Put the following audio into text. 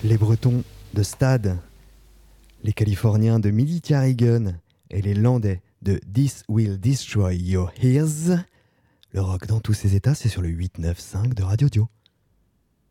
Les Bretons de Stade, les Californiens de Military Gun et les Landais de This Will Destroy Your Ears. Le rock dans tous ses états, c'est sur le 895 de Radio Dio.